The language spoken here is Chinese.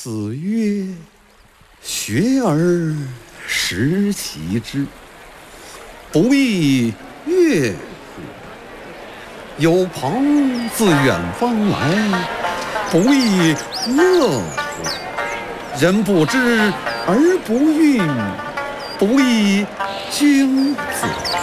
子曰：“学而时齐之，不亦说乎？有朋自远方来，不亦乐乎？人不知而不愠，不亦君子？”